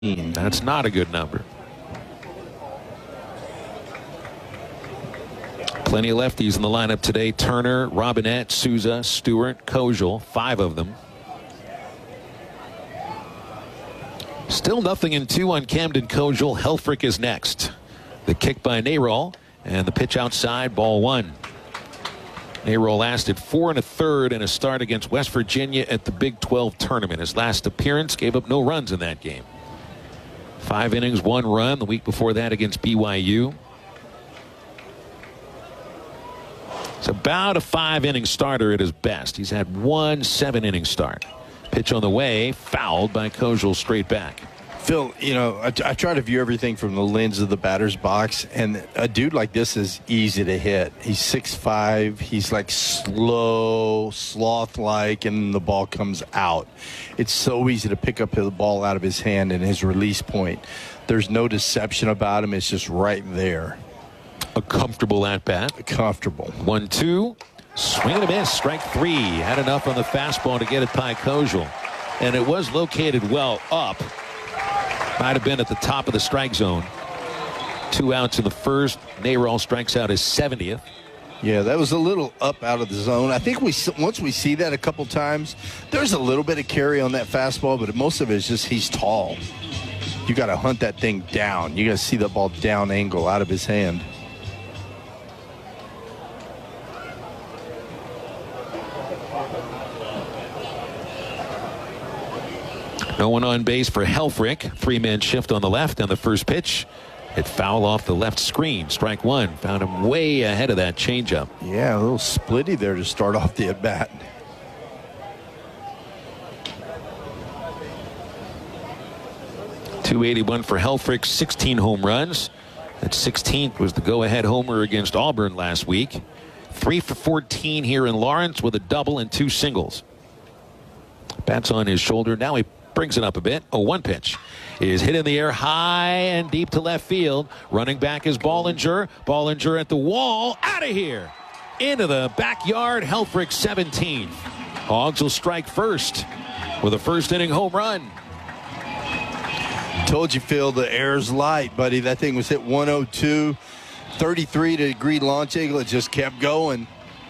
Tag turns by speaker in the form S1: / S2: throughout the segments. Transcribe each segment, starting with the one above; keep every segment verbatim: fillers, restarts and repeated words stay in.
S1: That's not a good number. Plenty of lefties in the lineup today. Turner, Robinette, Souza, Stewart, Kojal, five of them. Still nothing in two on Camden Kojal. Helfrich is next. The kick by Nayrol, and the pitch outside, ball one. Nayrol lasted four and a third in a start against West Virginia at the Big twelve tournament. His last appearance gave up no runs in that game. Five innings, one run the week before that against B Y U. It's about a five-inning starter at his best. He's had one seven-inning start. Pitch on the way, fouled by Kojal straight back.
S2: Phil, you know, I, I try to view everything from the lens of the batter's box, and a dude like this is easy to hit. He's six five. He's like slow, sloth-like, and the ball comes out. It's so easy to pick up the ball out of his hand and his release point. There's no deception about him. It's just right there.
S1: A comfortable at-bat.
S2: Comfortable.
S1: one two. Swing and a miss. Strike three. Had enough on the fastball to get it by Kojal. And it was located well up. Might have been at the top of the strike zone. Two outs in the first. Nayrol strikes out his seventieth.
S2: Yeah, that was a little up out of the zone. I think we once we see that a couple times, there's a little bit of carry on that fastball, but most of it is just he's tall. You got to hunt that thing down. You got to see the ball down angle out of his hand.
S1: No one on base for Helfrich. Three-man shift on the left on the first pitch. Hit foul off the left screen. Strike one. Found him way ahead of that changeup.
S2: Yeah, a little splitty there to start off the at-bat.
S1: two eighty-one for Helfrich. sixteen home runs. That sixteenth was the go-ahead homer against Auburn last week. three for fourteen here in Lawrence with a double and two singles. Bat's on his shoulder. Now he brings it up a bit. Oh, one pitch is hit in the air high and deep to left field. Running back is Ballinger. Ballinger at the wall. Out of here. Into the backyard. Helfrich seventeen. Hogs will strike first with a first inning home run.
S2: Told you, Phil, the air's light, buddy. That thing was hit one oh two. thirty-three degree launch angle. It just kept going.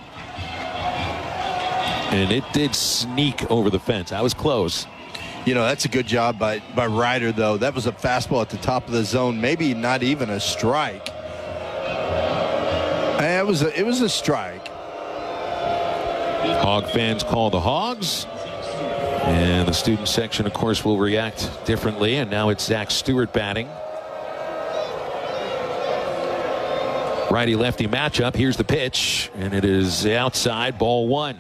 S1: And it did sneak over the fence. I was close.
S2: You know, that's a good job by, by Ryder, though. That was a fastball at the top of the zone, maybe not even a strike. And it was a, it was a strike.
S1: Hog fans call the Hogs. And the student section, of course, will react differently. And now it's Zach Stewart batting. Righty-lefty matchup. Here's the pitch. And it is outside, ball one.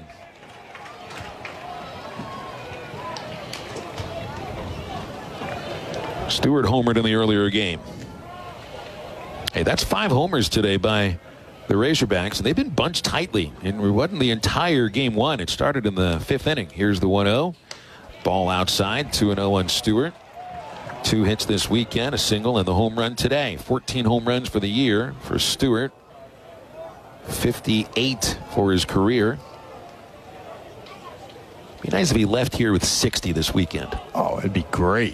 S1: Stewart homered in the earlier game. Hey, that's five homers today by the Razorbacks, and they've been bunched tightly. And it wasn't the entire game one. It started in the fifth inning. Here's the one oh. Ball outside, two and oh on Stewart. Two hits this weekend, a single and the home run today. fourteen home runs for the year for Stewart. fifty-eight for his career. Be nice if he left here with sixty this weekend.
S2: Oh, it'd be great.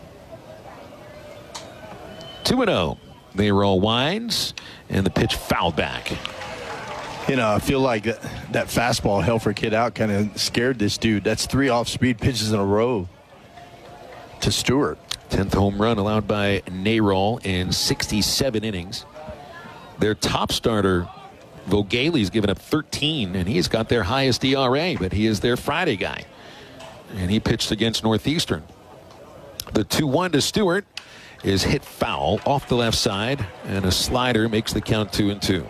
S1: two and oh. Nayrol winds, and the pitch fouled back.
S2: You know, I feel like that, that fastball Helfrich hit out kind of scared this dude. That's three off-speed pitches in a row to Stewart.
S1: tenth home run allowed by Nayrol in sixty-seven innings. Their top starter, Vogeley's given up thirteen, and he's got their highest E R A, but he is their Friday guy. And he pitched against Northeastern. The two one to Stewart is hit foul off the left side, and a slider makes the count two and two.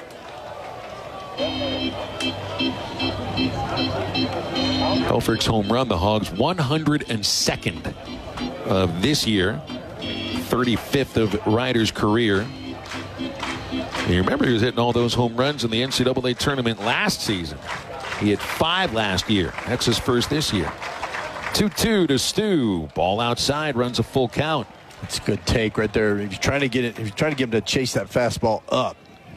S1: Helfrich's home run, the Hogs' one hundred second of this year, thirty-fifth of Ryder's career. And you remember he was hitting all those home runs in the N C double A tournament last season. He had five last year. That's his first this year. two two to Stu. Ball outside, runs a full count.
S2: It's a good take right there. If you're trying to get it, if you're trying to get him to chase that fastball up.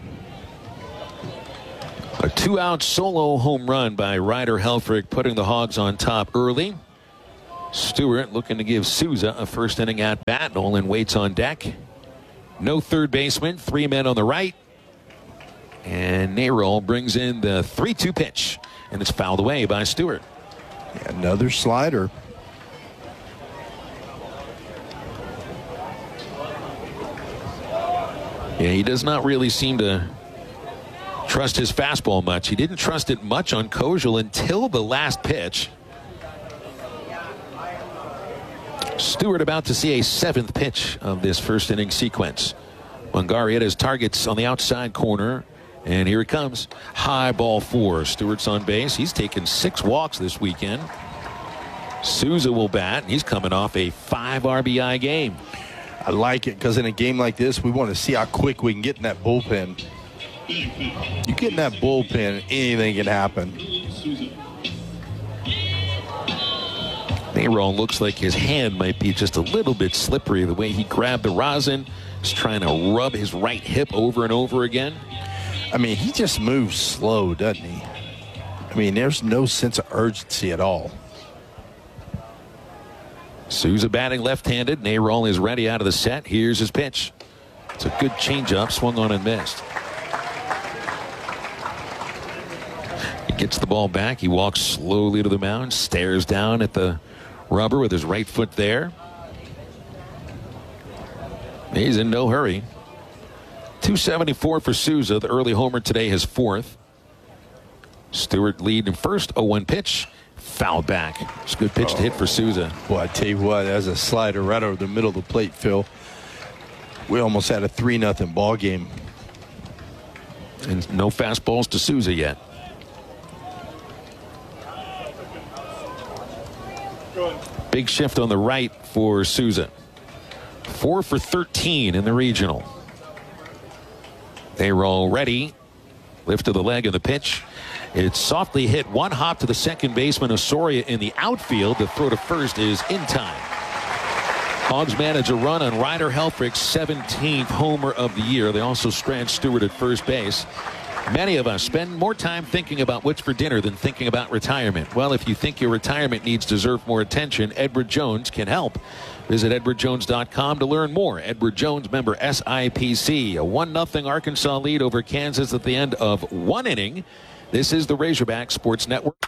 S1: A two-out solo home run by Ryder Helfrich, putting the Hogs on top early. Stewart looking to give Souza a first inning at bat. Nolan waits on deck. No third baseman. Three men on the right. And Nayrol brings in the three two pitch. And it's fouled away by Stewart.
S2: Another slider.
S1: Yeah, he does not really seem to trust his fastball much. He didn't trust it much on Kojal until the last pitch. Stewart about to see a seventh pitch of this first inning sequence. Mungarieta's targets on the outside corner. And here it comes. High ball four. Stewart's on base. He's taken six walks this weekend. Souza will bat. And he's coming off a five R B I game.
S2: I like it because in a game like this, we want to see how quick we can get in that bullpen. You get in that bullpen, anything can happen.
S1: Nayrol looks like his hand might be just a little bit slippery. The way he grabbed the rosin. He's trying to rub his right hip over and over again.
S2: I mean, he just moves slow, doesn't he? I mean, there's no sense of urgency at all.
S1: Souza batting left-handed. Nayrol is ready out of the set. Here's his pitch. It's a good changeup, swung on and missed. He gets the ball back. He walks slowly to the mound, stares down at the rubber with his right foot there. He's in no hurry. two seventy-four for Souza. The early homer today, his fourth. Stewart lead in first. oh one pitch. Foul back. It's a good pitch oh. to hit for Souza.
S2: Boy, I tell you what, as a slider right over the middle of the plate, Phil, we almost had a three nothing ball game.
S1: And no fastballs to Souza yet. Big shift on the right for Souza. Four for thirteen in the regional. Nayrol ready. Lift of the leg of the pitch. It's softly hit. One hop to the second baseman, Osorio, in the outfield. The throw to first is in time. Hogs manage a run on Ryder Helfrich's seventeenth homer of the year. They also strand Stewart at first base. Many of us spend more time thinking about what's for dinner than thinking about retirement. Well, if you think your retirement needs deserve more attention, Edward Jones can help. Visit edward jones dot com to learn more. Edward Jones, member S I P C. A one nothing Arkansas lead over Kansas at the end of one inning. This is the Razorback Sports Network.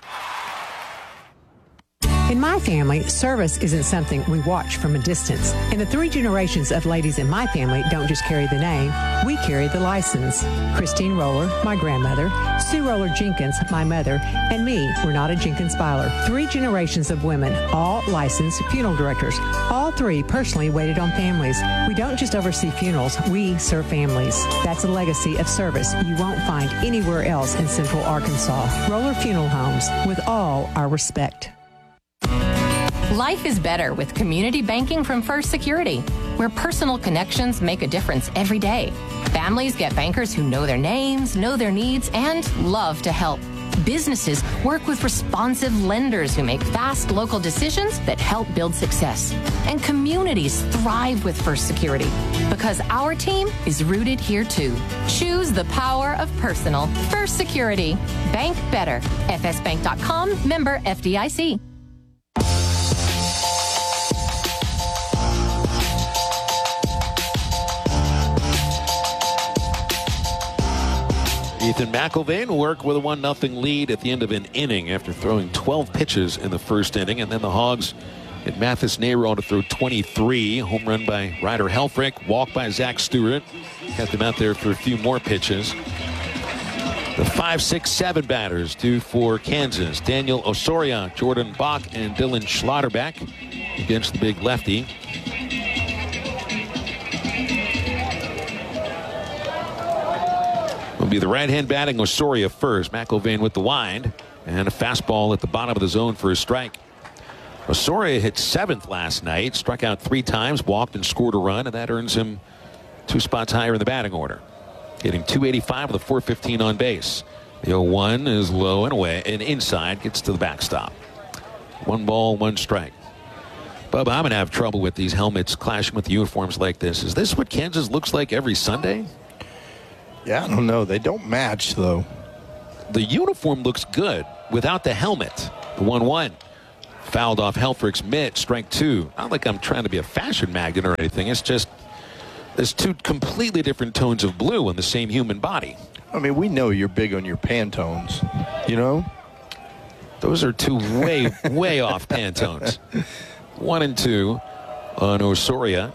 S3: In my family, service isn't something we watch from a distance. And the three generations of ladies in my family don't just carry the name, we carry the license. Christine Roller, my grandmother, Sue Roller Jenkins, my mother, and me, Renata Jenkins Byler. Three generations of women, all licensed funeral directors. All three personally waited on families. We don't just oversee funerals, we serve families. That's a legacy of service you won't find anywhere else in Central Arkansas. Roller Funeral Homes, with all our respect.
S4: Life is better with community banking from First Security, where personal connections make a difference every day. Families get bankers who know their names, know their needs, and love to help. Businesses work with responsive lenders who make fast local decisions that help build success. And communities thrive with First Security because our team is rooted here too. Choose the power of personal. First Security. Bank better. F S bank dot com, member F D I C.
S1: Ethan McIlvain will work with a one nothing lead at the end of an inning after throwing twelve pitches in the first inning. And then the Hogs get Mathis Nayrol to throw twenty-three. Home run by Ryder Helfrich. Walk by Zach Stewart. Kept him out there for a few more pitches. The five, six, seven batters due for Kansas. Daniel Osorio, Jordan Bach, and Dylan Schlotterbeck against the big lefty. Will be the right hand batting Osorio first. McIlvain with the wind and a fastball at the bottom of the zone for a strike. Osorio hit seventh last night, struck out three times, walked and scored a run, and that earns him two spots higher in the batting order. Hitting two eighty-five with a four fifteen on base. The oh one is low and away and inside, gets to the backstop. One ball, one strike. Bubba, I'm going to have trouble with these helmets clashing with the uniforms like this. Is this what Kansas looks like every Sunday?
S2: Yeah, I don't know. They don't match, though.
S1: The uniform looks good without the helmet. The one one. fouled off Helfrich's mitt, strike two. Not like I'm trying to be a fashion magnet or anything. It's just there's two completely different tones of blue in the same human body.
S2: I mean, we know you're big on your Pantones, you know?
S1: Those are two way, way off Pantones. One and two on Osoria.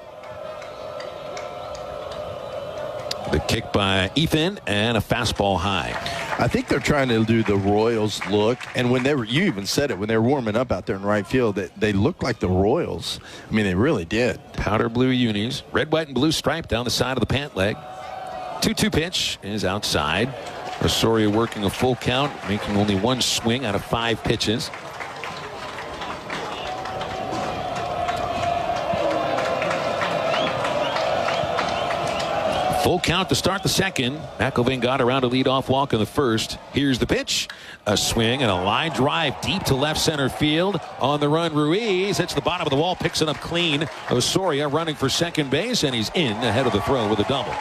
S1: The kick by Ethan and a fastball high.
S2: I think they're trying to do the Royals look, and when they were, you even said it, when they were warming up out there in right field, that they looked like the Royals. I mean, they really did.
S1: Powder blue unis, red, white, and blue stripe down the side of the pant leg. two two pitch is outside. Osoria working a full count, making only one swing out of five pitches. Full count to start the second. McIlvaine got around a leadoff walk in the first. Here's the pitch. A swing and a line drive deep to left center field. On the run, Ruiz hits the bottom of the wall, picks it up clean. Osoria running for second base, and he's in ahead of the throw with a double.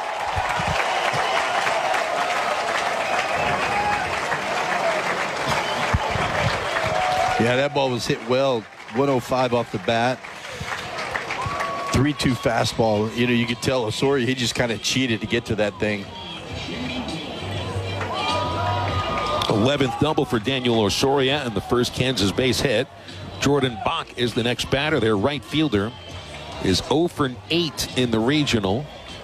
S2: Yeah, that ball was hit well. one oh five off the bat. three two fastball. You know, you could tell Osoria, he just kind of cheated to get to that thing.
S1: eleventh double for Daniel Osoria and the first Kansas base hit. Jordan Bach is the next batter. Their right fielder is oh for eight in the regional.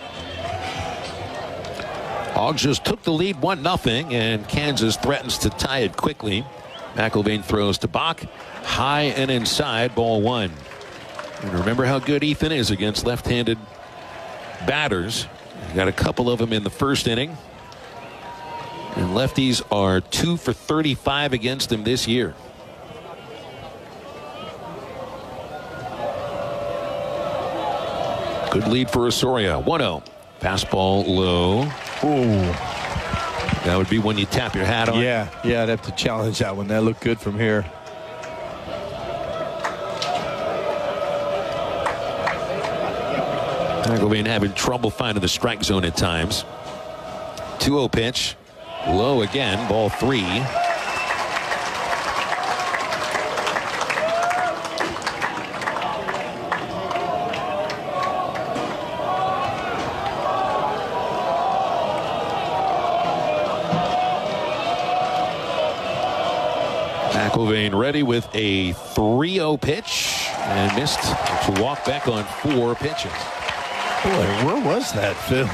S1: Hogs just took the lead one nothing, and Kansas threatens to tie it quickly. McIlvaine throws to Bach. High and inside, ball one. And remember how good Ethan is against left-handed batters. He got a couple of them in the first inning. And lefties are two for thirty-five against him this year. Good lead for Osoria. one oh. Fastball low.
S2: Ooh.
S1: That would be when you tap your hat on.
S2: Yeah, yeah, I'd have to challenge that one. That looked good from here.
S1: McIlvaine having trouble finding the strike zone at times. two oh pitch. Low again. Ball three. McIlvaine ready with a three oh pitch and missed to walk back on four pitches.
S2: Boy, where was that, Phil?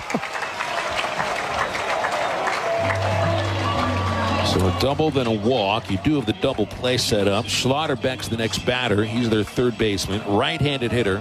S1: So a double, then a walk. You do have the double play set up. Schlotterbeck's the next batter. He's their third baseman, right-handed hitter.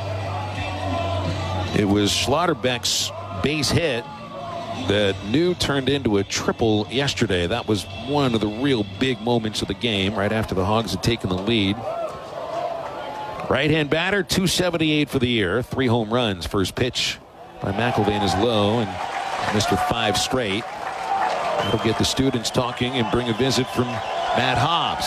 S1: It was Schlotterbeck's base hit that New turned into a triple yesterday. That was one of the real big moments of the game right after the Hogs had taken the lead. Right-hand batter, two seventy-eight for the year. Three home runs. First pitch by McIlvaine is low, and Mister Five straight. That'll get the students talking and bring a visit from Matt Hobbs.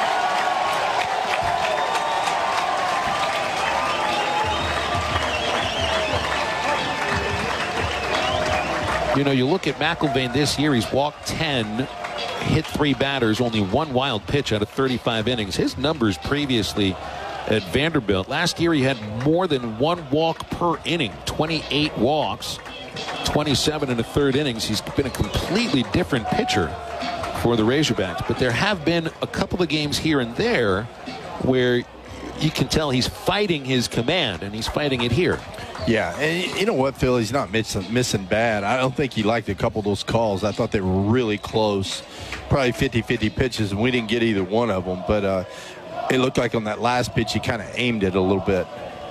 S1: You know, you look at McIlvaine this year, he's walked ten, hit three batters, only one wild pitch out of thirty-five innings. His numbers previously at Vanderbilt, last year he had more than one walk per inning, twenty-eight walks, twenty-seven in the third innings. He's been a completely different pitcher for the Razorbacks. But there have been a couple of games here and there where you can tell he's fighting his command, and he's fighting it here.
S2: Yeah, and you know what, Phil? He's not missing, missing bad. I don't think he liked a couple of those calls. I thought they were really close, probably fifty fifty pitches, and we didn't get either one of them. But uh, it looked like on that last pitch, he kind of aimed it a little bit.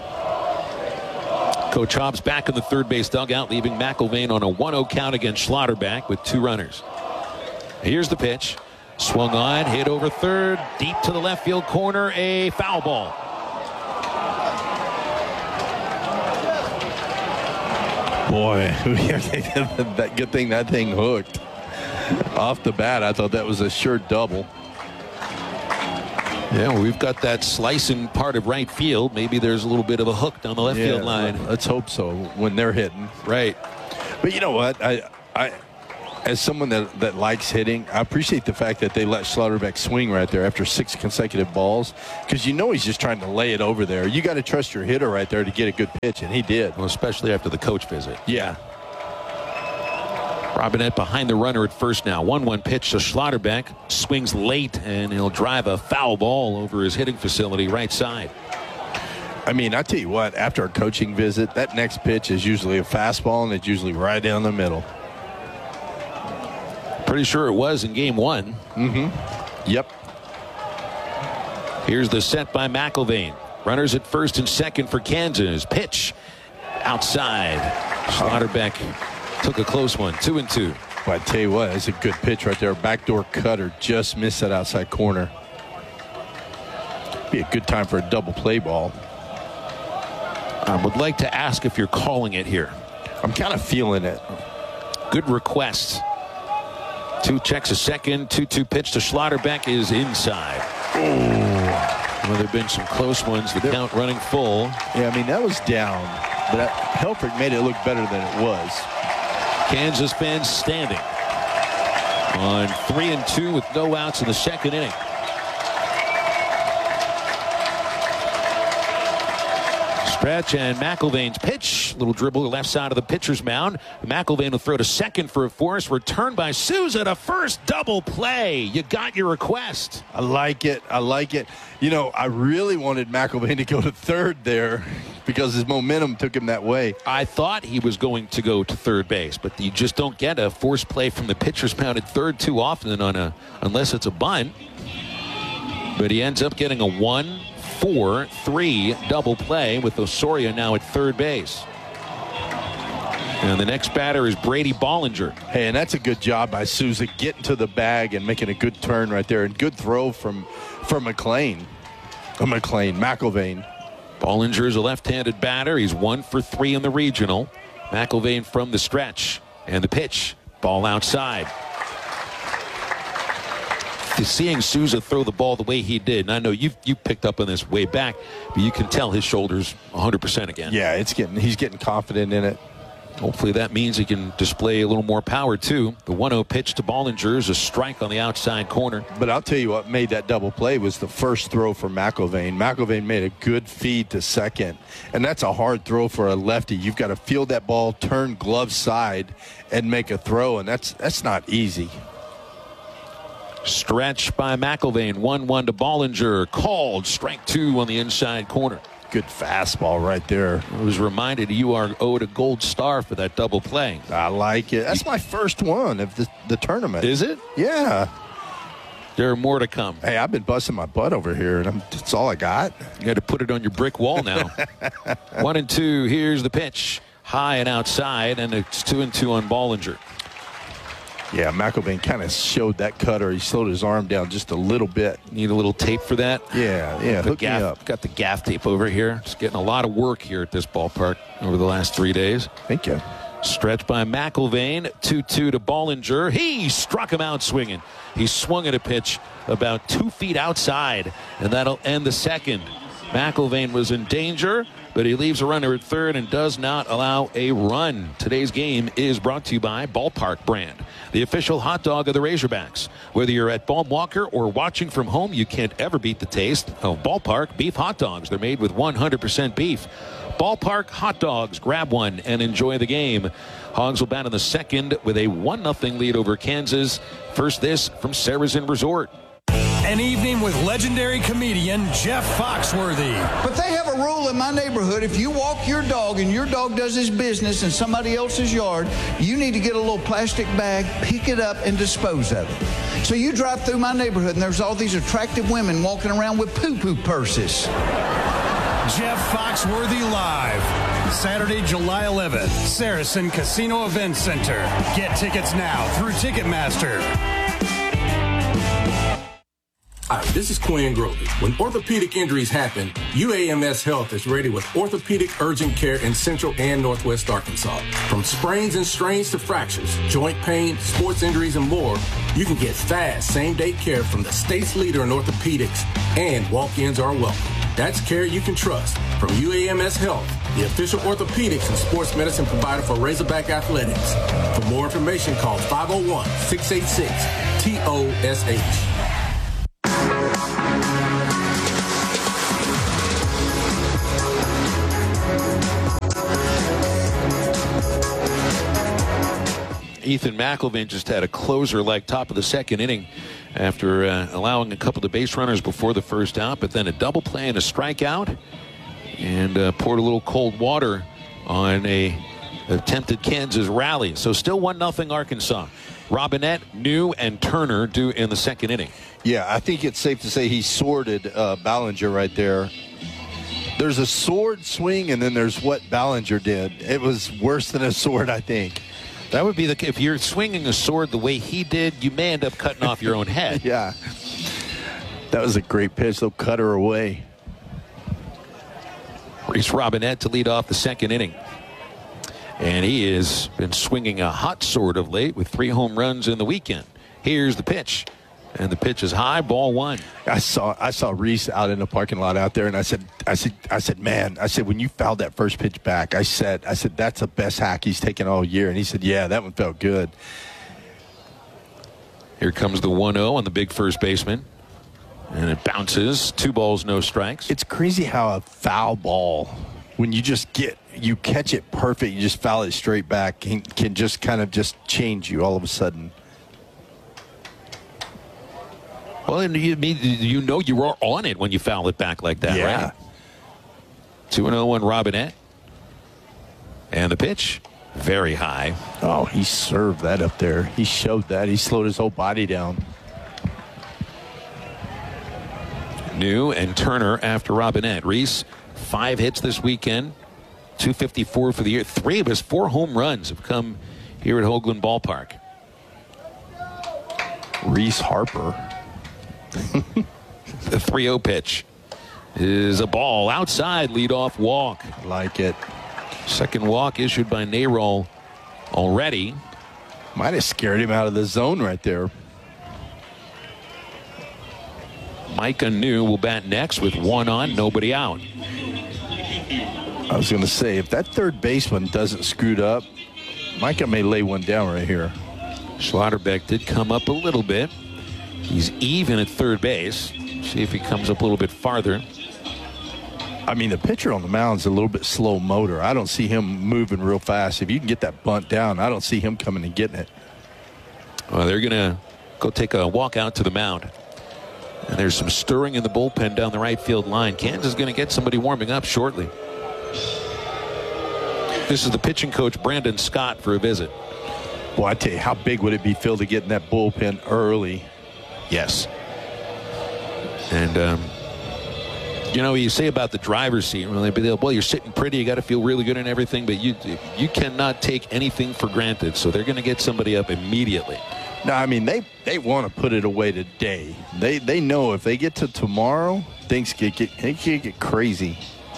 S1: Coach Hobbs back in the third base dugout, leaving McIlvaine on a one oh count against Schlotterbeck with two runners. Here's the pitch. Swung on, hit over third, deep to the left field corner, a foul ball.
S2: Boy, that good thing that thing hooked. Off the bat, I thought that was a sure double.
S1: Yeah, well, we've got that slicing part of right field. Maybe there's a little bit of a hook down the left
S2: yeah,
S1: field line.
S2: Let's hope so when they're hitting.
S1: Right.
S2: But you know what? I, I, as someone that, that likes hitting, I appreciate the fact that they let Schlotterbeck swing right there after six consecutive balls, because you know he's just trying to lay it over there. You got to trust your hitter right there to get a good pitch, and he did.
S1: Well, especially after the coach visit.
S2: Yeah.
S1: Robinette behind the runner at first now. one one pitch to Schlotterbeck. Swings late, and he'll drive a foul ball over his hitting facility right side.
S2: I mean, I tell you what, after a coaching visit, that next pitch is usually a fastball, and it's usually right down the middle.
S1: Pretty sure it was in game one.
S2: Mm-hmm. Yep.
S1: Here's the set by McIlvaine. Runners at first and second for Kansas. Pitch outside. Schlotterbeck took a close one. Two and two.
S2: But I tell you what, it's a good pitch right there. Backdoor cutter, just missed that outside corner. Be a good time for a double play ball.
S1: I would like to ask if you're calling it here.
S2: I'm kind of feeling it.
S1: Good request. Two checks a second. two two pitch to Schlotterbeck is inside.
S2: Oh.
S1: Well, there have been some close ones. The count running full.
S2: Yeah, I mean, that was down. But that, Helfrich made it look better than it was.
S1: Kansas fans standing on three and two with no outs in the second inning. Stretch and McIlvaine's pitch. Little dribble left side of the pitcher's mound. McIlvaine will throw to second for a force. Returned by Souza to first. Double play. You got your request.
S2: I like it. I like it. You know, I really wanted McIlvaine to go to third there because his momentum took him that way.
S1: I thought he was going to go to third base, but you just don't get a force play from the pitcher's mound at third too often on a unless it's a bunt. But he ends up getting a one four three double play with Osorio now at third base. And the next batter is Brady Bollinger.
S2: Hey, and that's a good job by Souza getting to the bag and making a good turn right there. And good throw from, from McLean. Oh, McLean, McIlvaine.
S1: Bollinger is a left-handed batter. He's one for three in the regional. McIlvaine from the stretch. And the pitch. Ball outside. Seeing Souza throw the ball the way he did, and I know you you picked up on this way back, but you can tell his shoulder's one hundred percent again.
S2: Yeah, it's getting he's getting confident in it.
S1: Hopefully that means he can display a little more power too. The one oh pitch to Bollinger is a strike on the outside corner.
S2: But I'll tell you what made that double play was the first throw for McIlvaine. McIlvaine made a good feed to second, and that's a hard throw for a lefty. You've got to field that ball, turn glove side, and make a throw, and that's that's not easy.
S1: Stretch by McIlvaine. one one to Bollinger. Called. Strike two on the inside corner.
S2: Good fastball right there.
S1: I was reminded you are owed a gold star for that double play.
S2: I like it. That's my first one of the, the tournament.
S1: Is it?
S2: Yeah.
S1: There are more to come.
S2: Hey, I've been busting my butt over here, and I'm, that's all I got.
S1: You got to put it on your brick wall now. One and two. Here's the pitch. High and outside, and it's two and two on Bollinger.
S2: Yeah, McIlvaine kind of showed that cutter. He slowed his arm down just a little bit.
S1: Need a little tape for that?
S2: Yeah, yeah.
S1: The
S2: Hook
S1: gaff,
S2: me up.
S1: Got the gaff tape over here. Just getting a lot of work here at this ballpark over the last three days.
S2: Thank you.
S1: Stretch by McIlvaine. two two to Bollinger. He struck him out swinging. He swung at a pitch about two feet outside, and that'll end the second. McIlvaine was in danger, but he leaves a runner at third and does not allow a run. Today's game is brought to you by Ballpark Brand, the official hot dog of the Razorbacks. Whether you're at Baum Walker or watching from home, you can't ever beat the taste of Ballpark beef hot dogs. They're made with one hundred percent beef. Ballpark hot dogs. Grab one and enjoy the game. Hogs will bat in the second with a one nothing lead over Kansas. First this from Saracen Resort.
S5: An evening with legendary comedian Jeff Foxworthy.
S6: But they have a rule in my neighborhood. If you walk your dog and your dog does his business in somebody else's yard, you need to get a little plastic bag, pick it up, and dispose of it. So you drive through my neighborhood and there's all these attractive women walking around with poo-poo purses.
S5: Jeff Foxworthy Live. Saturday, July eleventh, Saracen Casino Event Center. Get tickets now through Ticketmaster.
S7: Hi, this is Quinn Grovey. When orthopedic injuries happen, U A M S Health is ready with orthopedic urgent care in Central and Northwest Arkansas. From sprains and strains to fractures, joint pain, sports injuries, and more, you can get fast, same-day care from the state's leader in orthopedics, and walk-ins are welcome. That's care you can trust from U A M S Health, the official orthopedics and sports medicine provider for Razorback Athletics. For more information, call five oh one, six eight six, T O S H.
S1: Ethan McElvain just had a closer like top of the second inning after uh, allowing a couple of base runners before the first out, but then a double play and a strikeout, and uh, poured a little cold water on a attempted Kansas rally. So still one nothing Arkansas. Robinette, New, and Turner due in the second inning.
S2: Yeah, I think it's safe to say he sorted uh, Ballinger right there. There's a sword swing, and then there's what Ballinger did. It was worse than a sword, I think.
S1: That would be the, if you're swinging a sword the way he did, you may end up cutting off your own head.
S2: Yeah. That was a great pitch. They'll cut her away.
S1: Reese Robinette to lead off the second inning. And he has been swinging a hot sword of late with three home runs in the weekend. Here's the pitch. And the pitch is high, ball one.
S2: I saw I saw Reese out in the parking lot out there, and I said, I said, I said, man, I said, when you fouled that first pitch back, I said, I said, that's the best hack he's taken all year. And he said, yeah, that one felt good.
S1: Here comes the one oh on the big first baseman. And it bounces. Two balls, no strikes.
S2: It's crazy how a foul ball, when you just get, you catch it perfect, you just foul it straight back, can, can just kind of just change you all of a sudden.
S1: Well, and you, you know you are on it when you foul it back like that,
S2: yeah.
S1: right? two and oh one Robinette. And the pitch, very high.
S2: Oh, he served that up there. He showed that. He slowed his whole body down.
S1: New and Turner after Robinette. Reese, five hits this weekend, two fifty-four for the year. Three of his four home runs have come here at Hoagland Ballpark.
S2: Reese Harper.
S1: The three oh pitch is a ball outside, leadoff walk.
S2: Like it.
S1: Second walk issued by Nayrol already.
S2: Might have scared him out of the zone right there.
S1: Micah New will bat next with one on, nobody out.
S2: I was going to say, if that third baseman doesn't scoot up, Micah may lay one down right here.
S1: Schlotterbeck did come up a little bit. He's even at third base. See if he comes up a little bit farther.
S2: I mean, the pitcher on the mound's a little bit slow motor. I don't see him moving real fast. If you can get that bunt down, I don't see him coming and getting it.
S1: Well, they're going to go take a walk out to the mound. And there's some stirring in the bullpen down the right field line. Kansas is going to get somebody warming up shortly. This is the pitching coach, Brandon Scott, for a visit.
S2: Boy, I tell you, how big would it be, Phil, to get in that bullpen early?
S1: Yes. And, um, you know, you say about the driver's seat, really, but well, you're sitting pretty, you got to feel really good and everything, but you you cannot take anything for granted. So they're going to get somebody up immediately.
S2: No, I mean, they, they want to put it away today. They they know if they get to tomorrow, things get, get, they can get crazy.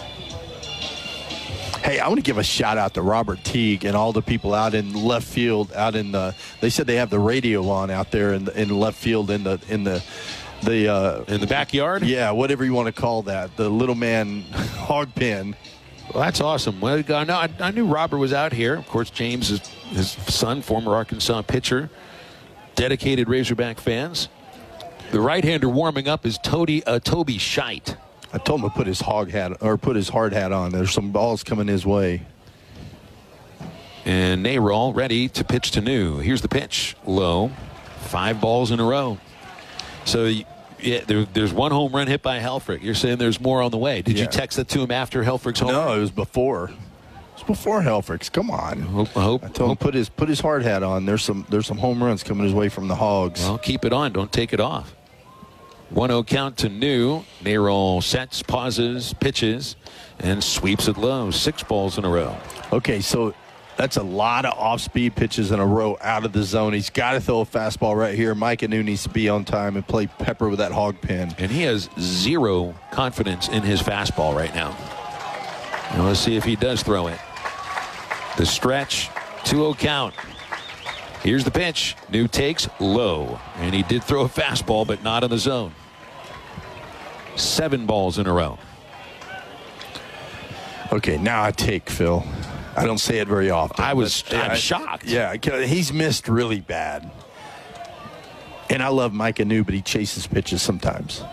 S2: Hey, I want to give a shout out to Robert Teague and all the people out in left field, out in the, they said they have the radio on out there in the, in left field in the, in the, the, uh,
S1: in the backyard?
S2: Yeah, whatever you want to call that. The little man hog pen.
S1: Well, that's awesome. Well, no, I, I knew Robert was out here. Of course, James is his son, former Arkansas pitcher, dedicated Razorback fans. The right-hander warming up is Toby, uh, Toby Scheidt.
S2: I told him to put his hog hat or put his hard hat on. There's some balls coming his way.
S1: And Nayrol ready to pitch to New. Here's the pitch. Low. Five balls in a row. So, yeah, there, there's one home run hit by Helfrich. You're saying there's more on the way. Did
S2: yeah.
S1: you text that to him after Helfrich's home?
S2: No, it was before. It was before Helfrich's. Come on.
S1: I hope, I, hope,
S2: I told
S1: hope.
S2: him put his put his hard hat on. There's some there's some home runs coming his way from the Hogs.
S1: Well, keep it on. Don't take it off. one oh count to New. Nayrol sets, pauses, pitches, and sweeps it low. Six balls in a row.
S2: Okay, so that's a lot of off-speed pitches in a row out of the zone. He's got to throw a fastball right here. Micah New needs to be on time and play pepper with that hog pen.
S1: And he has zero confidence in his fastball right now. Now let's see if he does throw it. The stretch, two oh count. Here's the pitch. New takes low. And he did throw a fastball, but not in the zone. Seven balls in a row.
S2: Okay, now I take Phil. I don't say it very often.
S1: I was
S2: but,
S1: I'm
S2: I,
S1: shocked.
S2: Yeah, he's missed really bad. And I love Mike Anu, but he chases pitches sometimes.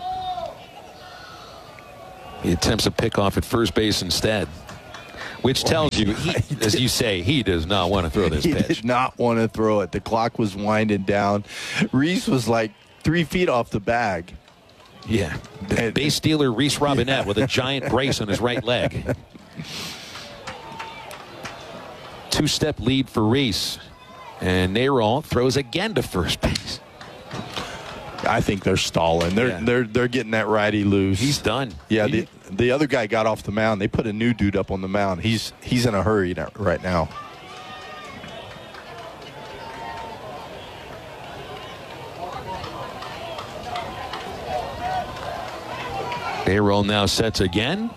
S1: He attempts a pickoff at first base instead, which tells you, he, as you say, he does not want to throw this
S2: he
S1: pitch.
S2: He did not want to throw it. The clock was winding down. Reese was like three feet off the bag.
S1: Yeah. The base stealer Reese Robinette yeah. with a giant brace on his right leg. Two-step lead for Reese. And Nayrol throws again to first base.
S2: I think they're stalling. They're yeah. they're they're getting that righty loose.
S1: He's done.
S2: Yeah, the the other guy got off the mound. They put a new dude up on the mound. He's he's in a hurry right now.
S1: Nayrol now sets again.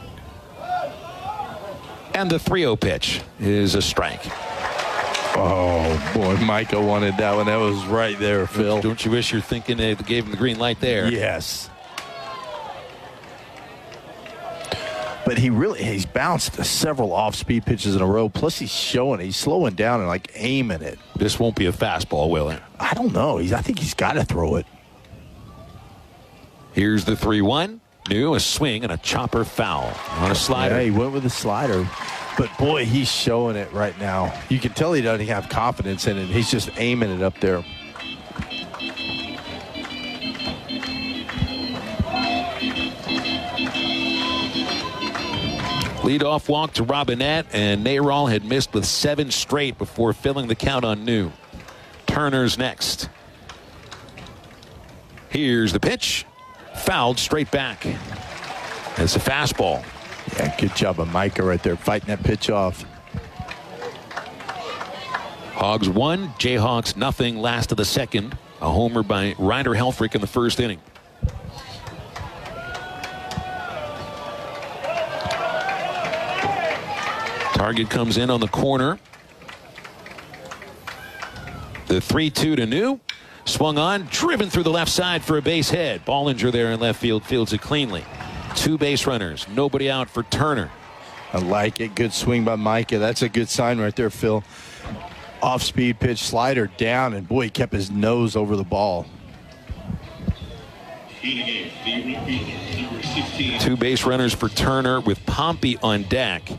S1: And the three oh pitch is a strike.
S2: Oh, boy, Micah wanted that one. That was right there, Phil.
S1: Don't you wish you're thinking they gave him the green light there?
S2: Yes. But he really, he's bounced several off-speed pitches in a row. Plus, he's showing, he's slowing down and, like, aiming it.
S1: This won't be a fastball, will it?
S2: I don't know. He's, I think he's got to throw it.
S1: Here's the three one. New, a swing and a chopper foul on a slider.
S2: Yeah, he went with a slider. But, boy, he's showing it right now. You can tell he doesn't have confidence in it. He's just aiming it up there.
S1: Leadoff walk to Robinette, and Nayrol had missed with seven straight before filling the count on New. Turner's next. Here's the pitch. Fouled straight back. It's a fastball.
S2: Yeah, good job of Micah right there, fighting that pitch off.
S1: Hogs one, Jayhawks nothing, last of the second. A homer by Ryder Helfrich in the first inning. Target comes in on the corner. The three two to New. Swung on, driven through the left side for a base hit. Ballinger there in left field, fields it cleanly. Two base runners, nobody out for Turner.
S2: I like it. Good swing by Micah. That's a good sign right there, Phil. Off-speed pitch, slider down, and boy, he kept his nose over the ball.
S1: Two base runners for Turner with Pompey on deck.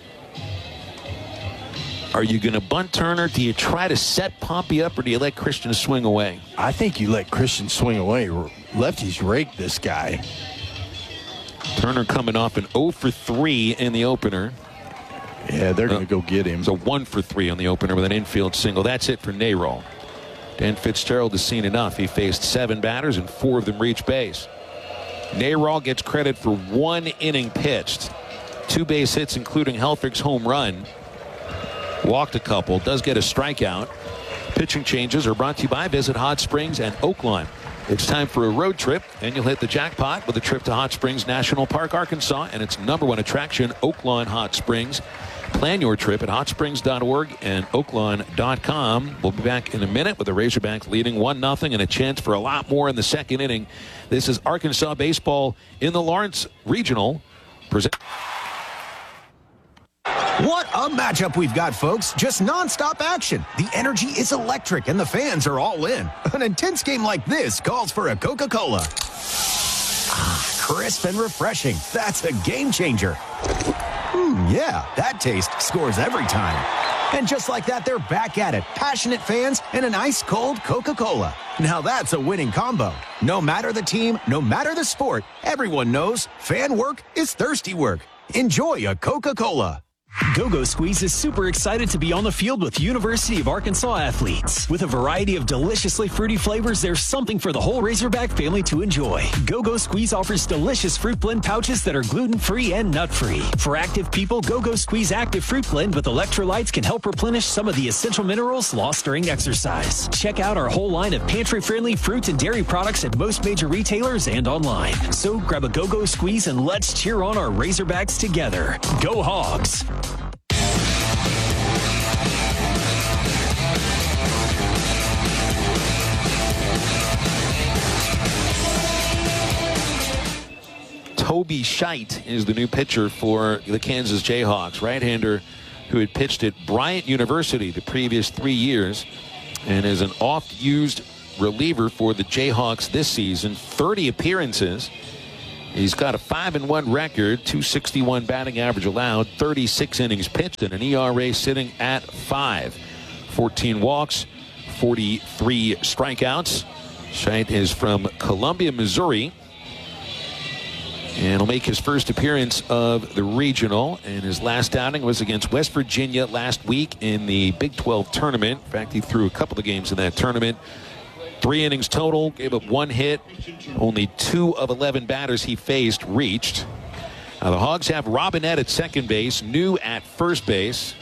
S1: Are you going to bunt Turner? Do you try to set Pompey up, or do you let Christian swing away?
S2: I think you let Christian swing away. Lefties rake this guy.
S1: Turner coming off an oh for three in the opener.
S2: Yeah, they're going to go get him.
S1: It's a one for three on the opener with an infield single. That's it for Nayrol. Dan Fitzgerald has seen enough. He faced seven batters and four of them reached base. Nayrol gets credit for one inning pitched. Two base hits, including Helfrich's home run. Walked a couple. Does get a strikeout. Pitching changes are brought to you by Visit Hot Springs and Oaklawn. It's time for a road trip, and you'll hit the jackpot with a trip to Hot Springs National Park, Arkansas, and its number one attraction, Oaklawn Hot Springs. Plan your trip at hot springs dot org and oaklawn dot com. We'll be back in a minute with the Razorbacks leading one nothing and a chance for a lot more in the second inning. This is Arkansas baseball in the Lawrence Regional. Present.
S8: What a matchup we've got, folks. Just nonstop action. The energy is electric and the fans are all in. An intense game like this calls for a Coca-Cola. Ah, crisp and refreshing. That's a game changer. Hmm, yeah, that taste scores every time. And just like that, they're back at it. Passionate fans and an ice-cold Coca-Cola. Now that's a winning combo. No matter the team, no matter the sport, everyone knows fan work is thirsty work. Enjoy a Coca-Cola.
S9: Go-Go Squeeze is super excited to be on the field with University of Arkansas athletes. With a variety of deliciously fruity flavors, there's something for the whole Razorback family to enjoy. Go-Go Squeeze offers delicious fruit blend pouches that are gluten-free and nut-free. For active people, Go-Go Squeeze Active Fruit Blend with electrolytes can help replenish some of the essential minerals lost during exercise. Check out our whole line of pantry-friendly fruit and dairy products at most major retailers and online. So grab a Go-Go Squeeze and let's cheer on our Razorbacks together. Go Hogs!
S1: Toby Toby Scheidt is the new pitcher for the Kansas Jayhawks. Right-hander who had pitched at Bryant University the previous three years and is an oft-used reliever for the Jayhawks this season. thirty appearances. He's got a five and one record, two sixty-one batting average allowed, thirty-six innings pitched, and an E R A sitting at five. fourteen walks, forty-three strikeouts. Scheidt is from Columbia, Missouri, and will make his first appearance of the regional. And his last outing was against West Virginia last week in the Big twelve tournament. In fact, he threw a couple of games in that tournament. Three innings total, gave up one hit. Only two of eleven batters he faced reached. Now the Hogs have Robinette at second base, New at first base.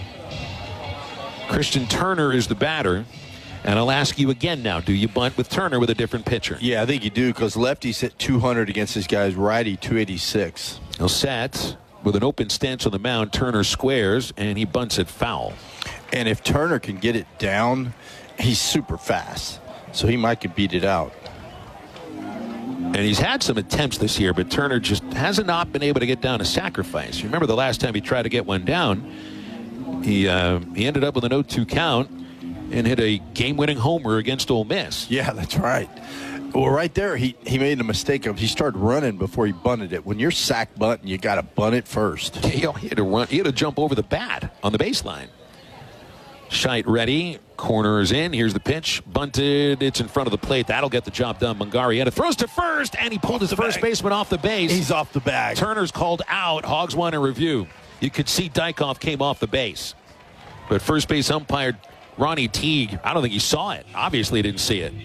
S1: Christian Turner is the batter. And I'll ask you again now, do you bunt with Turner with a different pitcher?
S2: Yeah, I think you do, because lefties hit two hundred against this guy's righty, two eighty-six.
S1: He'll set with an open stance on the mound. Turner squares, and he bunts it foul.
S2: And if Turner can get it down, he's super fast. So he might could beat it out.
S1: And he's had some attempts this year, but Turner just hasn't not been able to get down a sacrifice. You remember the last time he tried to get one down, he uh, he ended up with an oh two count and hit a game-winning homer against Ole Miss.
S2: Yeah, that's right. Well, right there, he, he made a mistake of he started running before he bunted it. When you're sack bunting, you got to bunt it first.
S1: He had to run. He had to jump over the bat on the baseline. Scheidt ready. Corner is in. Here's the pitch. Bunted. It's in front of the plate. That'll get the job done. Mungarieta throws to first, and he pulled his first baseman off the base.
S2: He's off the bag.
S1: Turner's called out. Hogs want a review. You could see Dykoff came off the base. But first base umpire Ronnie Teague, I don't think he saw it. Obviously didn't see it.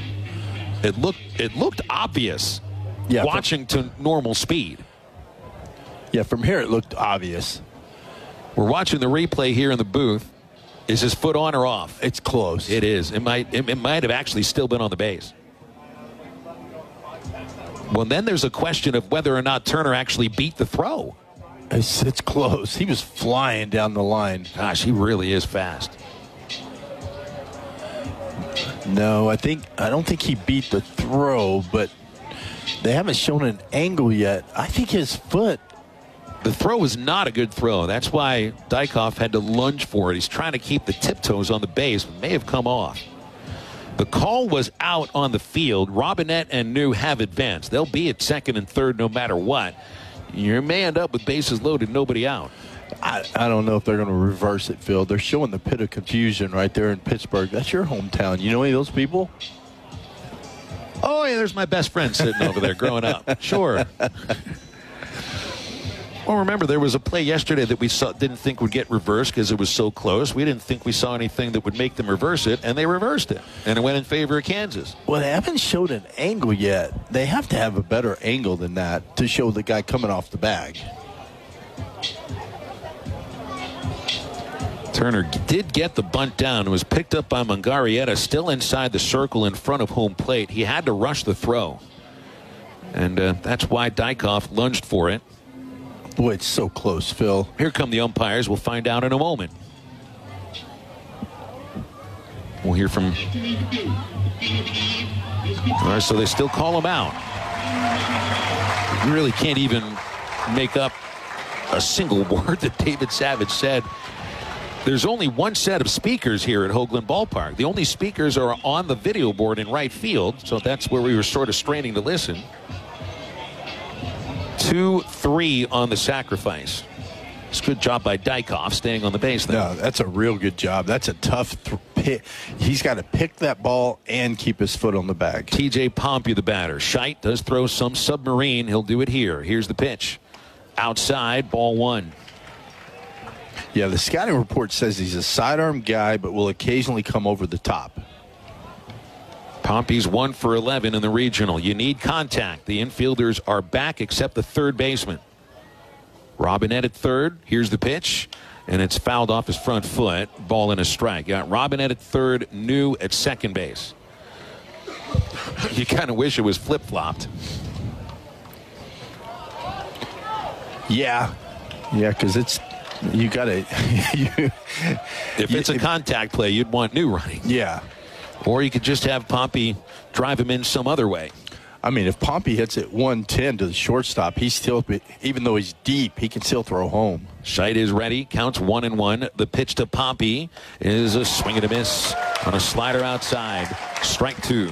S1: It looked it looked obvious
S2: yeah,
S1: watching
S2: from,
S1: to normal speed.
S2: Yeah, from here it looked obvious.
S1: We're watching the replay here in the booth. Is his foot on or off?
S2: It's close.
S1: It is. It might it, it might have actually still been on the base. Well, then there's a question of whether or not Turner actually beat the throw.
S2: It's, it's close. He was flying down the line.
S1: Gosh, he really is fast.
S2: No, I think I don't think he beat the throw, but they haven't shown an angle yet. I think his foot.
S1: The throw was not a good throw. That's why Dykoff had to lunge for it. He's trying to keep the tiptoes on the base. It may have come off. The call was out on the field. Robinette and New have advanced. They'll be at second and third no matter what. You may end up with bases loaded, nobody out.
S2: I, I don't know if they're going to reverse it, Phil. They're showing the pit of confusion right there in Pittsburgh. That's your hometown. You know any of those people?
S1: Oh, yeah, there's my best friend sitting over there growing up. Sure. Well, remember, there was a play yesterday that we saw, didn't think would get reversed because it was so close. We didn't think we saw anything that would make them reverse it, and they reversed it. And it went in favor of Kansas.
S2: Well, they haven't showed an angle yet. They have to have a better angle than that to show the guy coming off the bag.
S1: Turner did get the bunt down. It was picked up by Mungarieta, still inside the circle in front of home plate. He had to rush the throw. And uh, that's why Dykoff lunged for it.
S2: Boy, it's so close, Phil.
S1: Here come the umpires. We'll find out in a moment. We'll hear from... All right, so they still call him out. You really can't even make up a single word that David Savage said. There's only one set of speakers here at Hoagland Ballpark. The only speakers are on the video board in right field, so that's where we were sort of straining to listen. two three on the sacrifice. It's a good job by Dykoff staying on the base there.
S2: No, that's a real good job. That's a tough th- pick. He's got to pick that ball and keep his foot on the bag.
S1: T J Pompey, the batter. Scheidt does throw some submarine. He'll do it here. Here's the pitch. Outside, ball one.
S2: Yeah, the scouting report says he's a sidearm guy, but will occasionally come over the top.
S1: Pompey's one for eleven in the regional. You need contact. The infielders are back except the third baseman. Robinette at third. Here's the pitch. And it's fouled off his front foot. Ball and a strike. You got Robinette at third, New at second base. You kind of wish it was flip-flopped.
S2: Yeah. Yeah, because it's, you got to.
S1: If it's a contact play, you'd want New running.
S2: Yeah.
S1: Or you could just have Pompey drive him in some other way.
S2: I mean, if Pompey hits it one ten to the shortstop, he's still, even though he's deep, he can still throw home.
S1: Scheit is ready. Counts one and one. The pitch to Pompey is a swing and a miss on a slider outside. Strike two.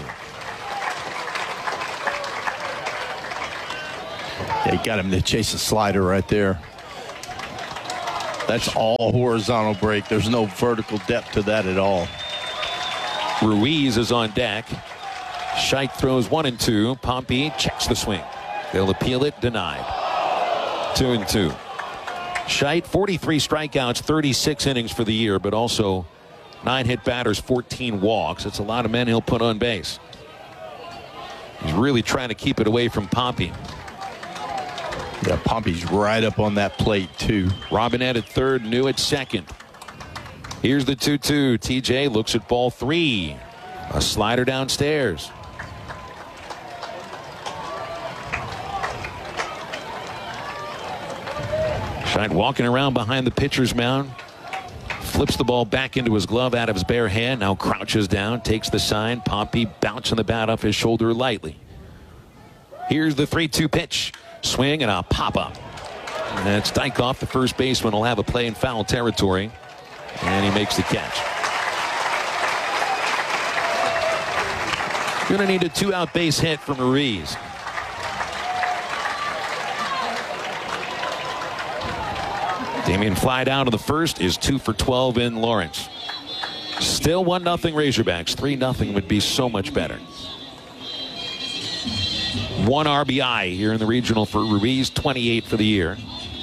S2: Yeah, he got him to chase a slider right there. That's all horizontal break. There's no vertical depth to that at all.
S1: Ruiz is on deck. Scheit throws one and two. Pompey checks the swing. They'll appeal it. Denied. Two and two. Scheit, forty-three strikeouts, thirty-six innings for the year, but also nine hit batters, fourteen walks. It's a lot of men he'll put on base. He's really trying to keep it away from Pompey.
S2: Yeah, Pompey's right up on that plate, too.
S1: Robinette at third, New at second. Here's the two two. T J looks at ball three. A slider downstairs. Scheit walking around behind the pitcher's mound. Flips the ball back into his glove out of his bare hand. Now crouches down, takes the sign. Pompey bouncing the bat off his shoulder lightly. Here's the three two pitch. Swing and a pop-up. And Steichoff, the first baseman, will have a play in foul territory. And he makes the catch. Going to need a two-out base hit from Ruiz. Damian Fly down to the first is two for twelve in Lawrence. Still one nothing Razorbacks. three nothing would be so much better. One R B I here in the regional for Ruiz, twenty-eight for the year.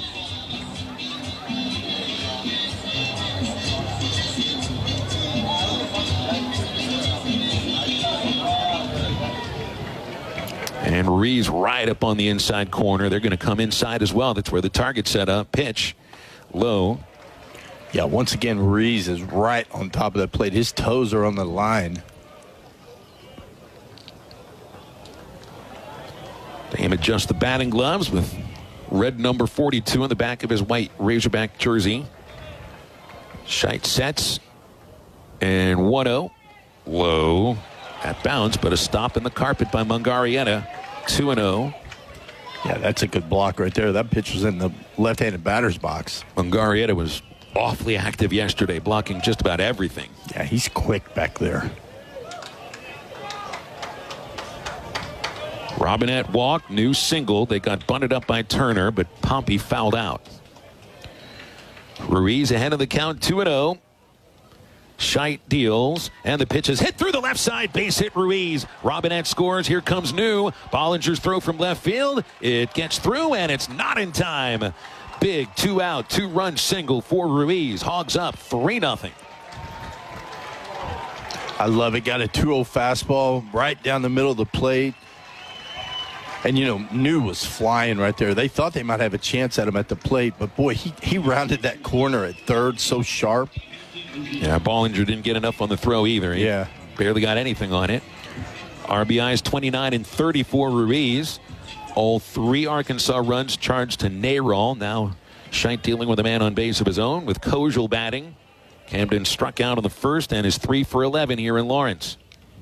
S1: And Ruiz right up on the inside corner. They're going to come inside as well. That's where the target set up. Pitch low.
S2: Yeah, once again, Ruiz is right on top of that plate. His toes are on the line.
S1: Dame adjusts the batting gloves with red number forty-two on the back of his white Razorback jersey. Scheit sets. And one oh. Low. At bounce, but a stop in the carpet by Mungarieta. two and oh.
S2: Yeah, that's a good block right there. That pitch was in the left-handed batter's box.
S1: Mungarieta was awfully active yesterday, blocking just about everything.
S2: Yeah, he's quick back there.
S1: Robinette walked, New single. They got bunted up by Turner, but Pompey fouled out. Ruiz ahead of the count, two and oh. Scheit deals, and the pitch is hit through the left side. Base hit Ruiz. Robinette scores. Here comes New. Bollinger's throw from left field. It gets through, and it's not in time. Big two-out, two-run single for Ruiz. Hogs up three nothing.
S2: I love it. Got a two oh fastball right down the middle of the plate. And, you know, New was flying right there. They thought they might have a chance at him at the plate, but, boy, he, he rounded that corner at third so sharp.
S1: Yeah, Bollinger didn't get enough on the throw either. He
S2: yeah.
S1: barely got anything on it. R B Is twenty-nine and thirty for Ruiz. All three Arkansas runs charged to Nayrol. Now Scheit dealing with a man on base of his own with Kojal batting. Camden struck out on the first and is three for eleven here in Lawrence.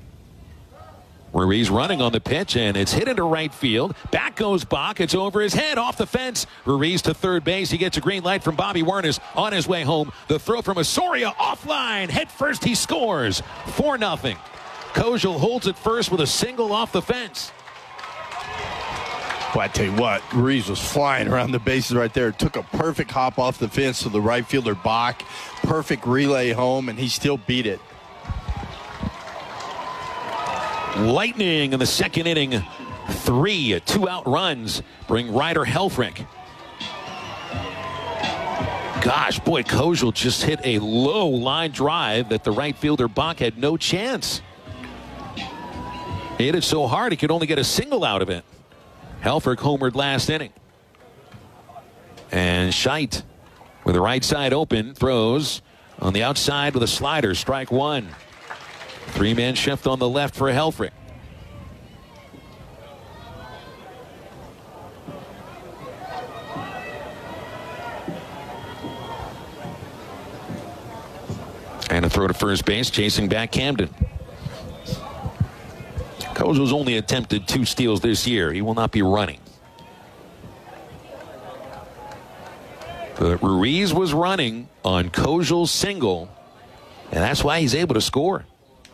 S1: Ruiz running on the pitch, and it's hit into right field. Back goes Bach. It's over his head, off the fence. Ruiz to third base. He gets a green light from Bobby Wernes on his way home. The throw from Osorio offline. Head first, he scores. four nothing. Kojal holds it first with a single off the fence.
S2: Well, I tell you what, Ruiz was flying around the bases right there. Took a perfect hop off the fence to the right fielder, Bach. Perfect relay home, and he still beat it.
S1: Lightning in the second inning. Three two-out runs bring Ryder Helfrich. Gosh, boy, Kojal just hit a low line drive that the right fielder Bach had no chance. He hit it so hard he could only get a single out of it. Helfrich homered last inning. And Scheit with the right side open throws on the outside with a slider. Strike one. Three-man shift on the left for Helfrich. And a throw to first base, chasing back Camden. Kozel's only attempted two steals this year. He will not be running. But Ruiz was running on Kozel's single, and that's why he's able to score.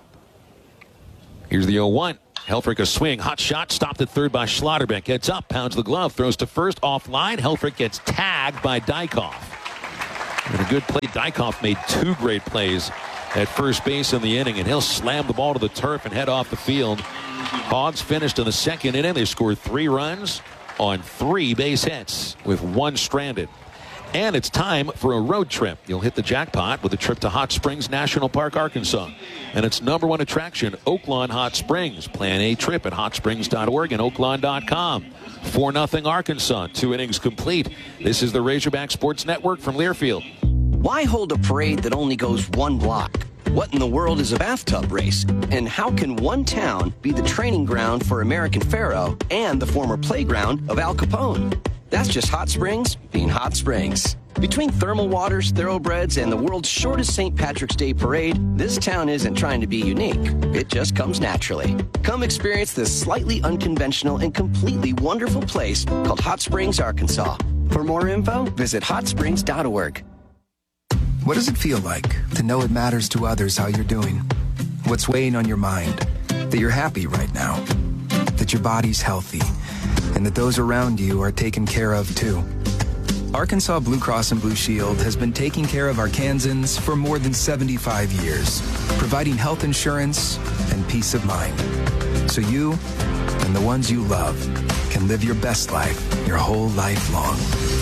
S1: Here's the oh one. Helfrich a swing, hot shot, stopped at third by Schlotterbeck. Gets up, pounds the glove, throws to first, offline. Helfrich gets tagged by Dykhoff. And a good play. Dykhoff made two great plays at first base in the inning, and he'll slam the ball to the turf and head off the field. Hogs finished in the second inning. They scored three runs on three base hits with one stranded. And it's time for a road trip. You'll hit the jackpot with a trip to Hot Springs National Park, Arkansas. And its number one attraction, Oaklawn Hot Springs. Plan a trip at hot springs dot org and oaklawn dot com. four nothing Arkansas. Two innings complete. This is the Razorback Sports Network from Learfield.
S10: Why hold a parade that only goes one block? What in the world is a bathtub race? And how can one town be the training ground for American Pharaoh and the former playground of Al Capone? That's just Hot Springs being Hot Springs. Between thermal waters, thoroughbreds, and the world's shortest Saint Patrick's Day parade, this town isn't trying to be unique. It just comes naturally. Come experience this slightly unconventional and completely wonderful place called Hot Springs, Arkansas. For more info, visit hot springs dot org.
S11: What does it feel like to know it matters to others how you're doing? What's weighing on your mind? That you're happy right now. That your body's healthy. And that those around you are taken care of too. Arkansas Blue Cross and Blue Shield has been taking care of Arkansans for more than seventy-five years, providing health insurance and peace of mind. So you and the ones you love can live your best life your whole life long.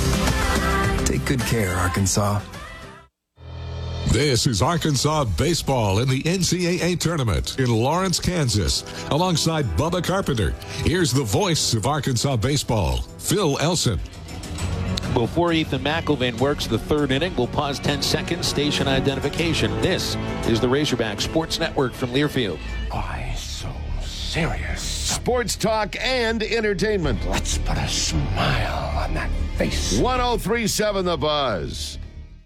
S11: Take good care, Arkansas.
S12: This is Arkansas baseball in the N C double A tournament in Lawrence, Kansas. Alongside Bubba Carpenter, here's the voice of Arkansas baseball, Phil Elson.
S1: Before Ethan McIlvain works the third inning, we'll pause ten seconds, station identification. This is the Razorback Sports Network from Learfield.
S13: Why so serious? Sports talk and entertainment. Let's put a smile on that face. one oh three point seven The Buzz.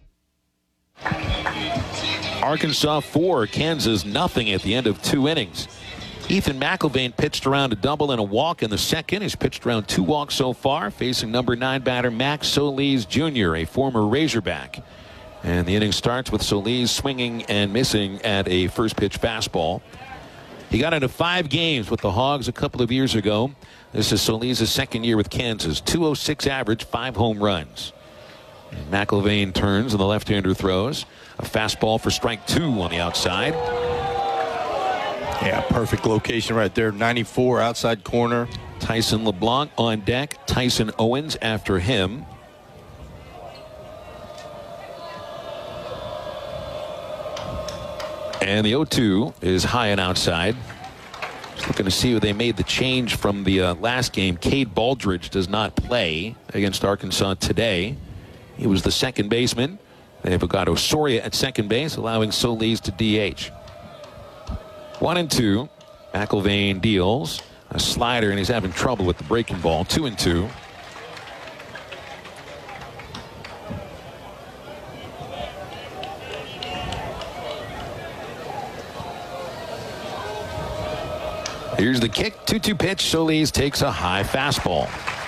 S1: Arkansas four, Kansas nothing at the end of two innings. Ethan McIlvain pitched around a double and a walk in the second. He's pitched around two walks so far, facing number nine batter Max Solis Junior, a former Razorback. And the inning starts with Solis swinging and missing at a first pitch fastball. He got into five games with the Hogs a couple of years ago. This is Solis' second year with Kansas. two oh six average, five home runs. And McIlvain turns and the left-hander throws. A fastball for strike two on the outside.
S2: Yeah, perfect location right there. ninety-four outside corner.
S1: Tyson LeBlanc on deck. Tyson Owens after him. And the oh two is high and outside. Just looking to see if they made the change from the uh, last game. Cade Baldridge does not play against Arkansas today. He was the second baseman. They've got Osoria at second base, allowing Solis to D H. One and two. McIlvain deals a slider, and he's having trouble with the breaking ball. Two and two. Here's the kick. two two pitch. Solis takes a high fastball.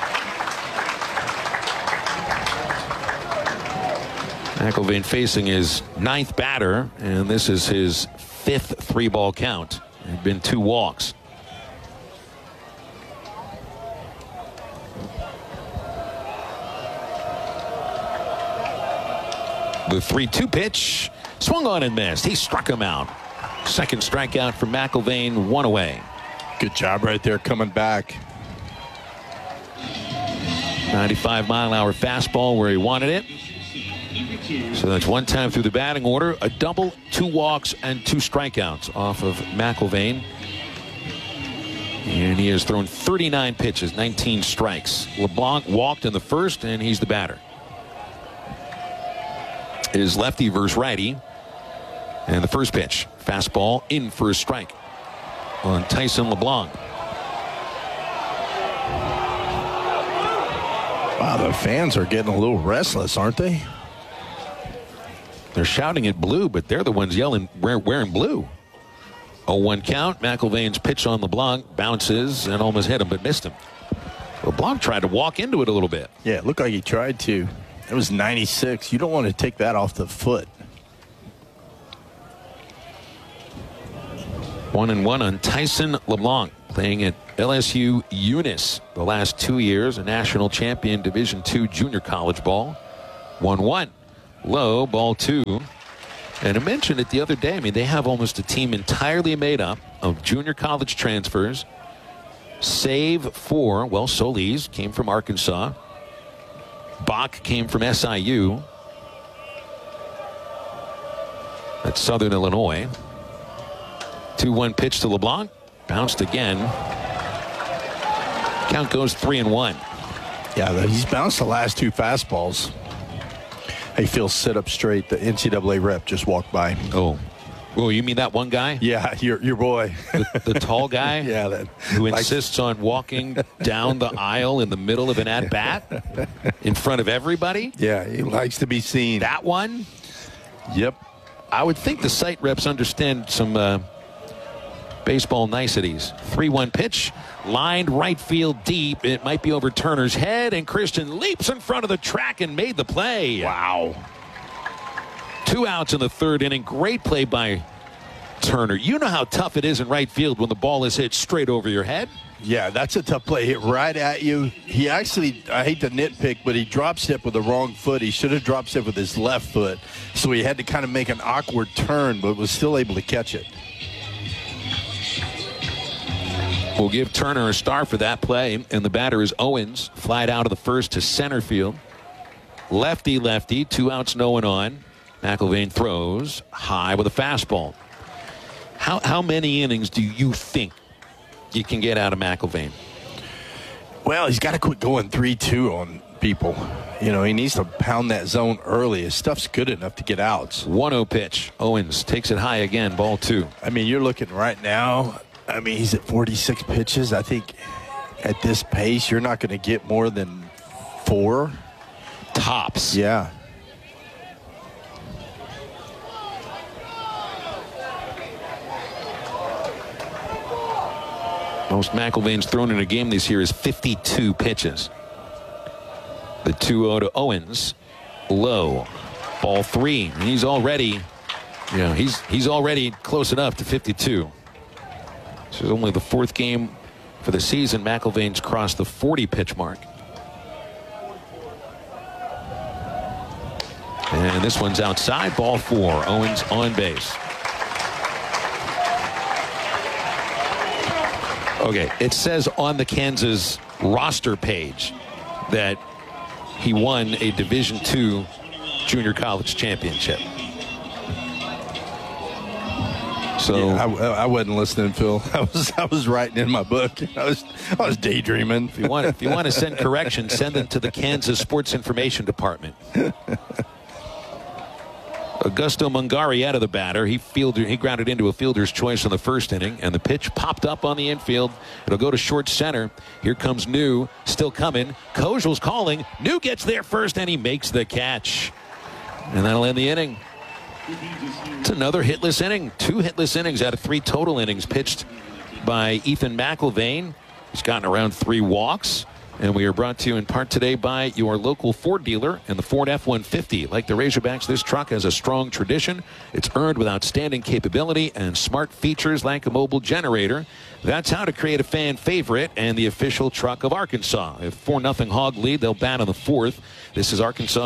S1: McIlvain facing his ninth batter, and this is his fifth three-ball count. There have been two walks. The three two pitch swung on and missed. He struck him out. Second strikeout for McIlvain, one away.
S2: Good job right there coming back.
S1: ninety-five mile an hour fastball where he wanted it. So that's one time through the batting order. A double, two walks, and two strikeouts off of McIlvain. And he has thrown thirty-nine pitches, nineteen strikes. LeBlanc walked in the first, and he's the batter. It is lefty versus righty. And the first pitch, fastball in for a strike on Tyson LeBlanc.
S2: Wow, the fans are getting a little restless, aren't they?
S1: They're shouting at blue, but they're the ones yelling, wearing blue. oh one count. McIlvain's pitch on LeBlanc bounces and almost hit him, but missed him. LeBlanc tried to walk into it a little bit.
S2: Yeah, it looked like he tried to. It was ninety-six. You don't want to take that off the foot.
S1: One and one on Tyson LeBlanc, playing at L S U Eunice the last two years, a national champion Division two junior college ball. one one. Low, ball two. And I mentioned it the other day. I mean, they have almost a team entirely made up of junior college transfers, save for, well, Solis came from Arkansas. Bach came from S I U. That's Southern Illinois. two one pitch to LeBlanc. Bounced again. Count goes three and one.
S2: Yeah, he's bounced the last two fastballs. Hey, Phil, sit up straight. The N C double A rep just walked by.
S1: Oh. Oh, you mean that one guy?
S2: Yeah, your your boy.
S1: The, the tall guy?
S2: Yeah, that.
S1: Who insists on walking down the aisle in the middle of an at-bat in front of everybody?
S2: Yeah, he likes to be seen.
S1: That one?
S2: Yep.
S1: I would think the site reps understand some uh, baseball niceties. three one pitch, lined right field deep. It might be over Turner's head, and Christian leaps in front of the track and made the play.
S2: Wow.
S1: Two outs in the third inning. Great play by Turner. You know how tough it is in right field when the ball is hit straight over your head.
S2: Yeah, that's a tough play. Hit right at you. He actually, I hate to nitpick, but he drop step with the wrong foot. He should have drop step with his left foot. So he had to kind of make an awkward turn, but was still able to catch it.
S1: We'll give Turner a star for that play. And the batter is Owens. Flied out of the first to center field. Lefty, lefty. Two outs, no one on. McIlvain throws high with a fastball. How, how many innings do you think you can get out of McIlvain?
S2: Well, he's got to quit going three two on people. You know, he needs to pound that zone early. His stuff's good enough to get outs.
S1: one oh pitch. Owens takes it high again, ball two.
S2: I mean, you're looking right now. I mean, he's at forty-six pitches. I think at this pace, you're not going to get more than four.
S1: Tops.
S2: Yeah.
S1: Most McIlvain's thrown in a game this year is fifty-two pitches. The two oh to Owens. Low. Ball three. And he's already, you know, he's he's already close enough to fifty-two. This is only the fourth game for the season. McIlvain's crossed the forty pitch mark. And this one's outside. Ball four. Owens on base. Okay, it says on the Kansas roster page that he won a Division two junior college championship. So
S2: yeah, I, I wasn't listening, Phil. I was I was writing in my book. I was I was daydreaming.
S1: If you want if you want to send corrections, send them to the Kansas Sports Information Department. Augusto Mungarieta, the batter, he fielder, he grounded into a fielder's choice in the first inning, and the pitch popped up on the infield. It'll go to short center. Here comes New, still coming. Kozel's calling. New gets there first, and he makes the catch. And that'll end the inning. It's another hitless inning. Two hitless innings out of three total innings pitched by Ethan McIlvain. He's gotten around three walks. And we are brought to you in part today by your local Ford dealer and the Ford F one fifty. Like the Razorbacks, this truck has a strong tradition. It's earned with outstanding capability and smart features like a mobile generator. That's how to create a fan favorite and the official truck of Arkansas. If four nothing Hog lead, they'll bat on the fourth. This is Arkansas.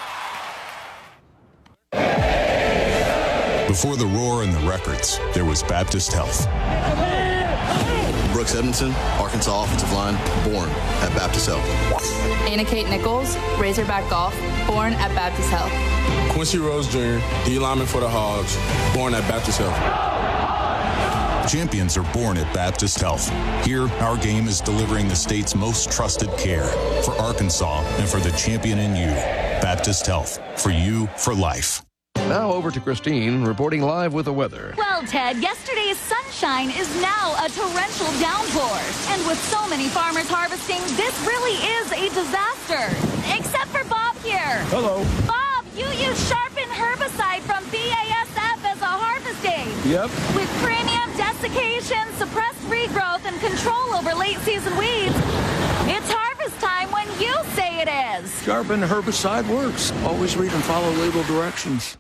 S14: Before the roar and the records, there was Baptist Health.
S15: Brooks Edmondson, Arkansas offensive line, born at Baptist Health.
S16: Anna Kate Nichols, Razorback Golf, born at Baptist Health.
S17: Quincy Rose Junior, D lineman for the Hogs, born at Baptist Health.
S14: Champions are born at Baptist Health. Here, our game is delivering the state's most trusted care for Arkansas and for the champion in you. Baptist Health, for you, for life.
S18: Now over to Christine, reporting live with the weather.
S19: Well, Ted, yesterday's sunshine is now a torrential downpour. And with so many farmers harvesting, this really is a disaster. Except for Bob here.
S18: Hello.
S19: Bob, you use Sharpen herbicide from B A S F as a harvest aid.
S8: Yep.
S19: With premium desiccation, suppressed regrowth, and control over late-season weeds, it's harvest time when you say it is.
S8: Sharpen herbicide works. Always read and follow label directions.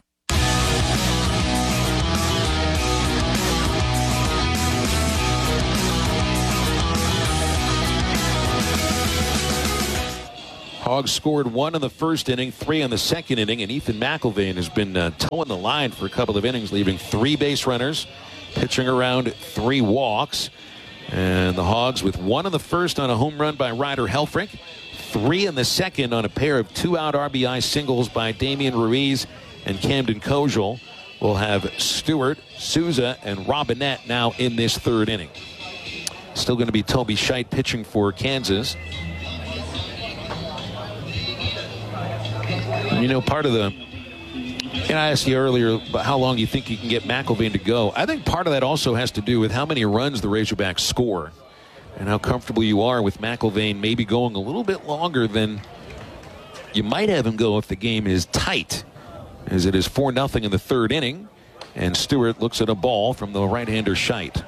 S1: Hogs scored one in the first inning, three in the second inning, and Ethan McIlvaine has been uh, towing the line for a couple of innings, leaving three base runners, pitching around three walks. And the Hogs with one in the first on a home run by Ryder Helfrich, three in the second on a pair of two-out R B I singles by Damian Ruiz and Camden Kojal. We'll have Stewart, Souza, and Robinette now in this third inning. Still going to be Toby Scheidt pitching for Kansas. You know, part of the, and I asked you earlier about how long you think you can get McIlvaine to go. I think part of that also has to do with how many runs the Razorbacks score and how comfortable you are with McIlvaine maybe going a little bit longer than you might have him go if the game is tight, as it is four nothing in the third inning, and Stewart looks at a ball from the right-hander Scheidt.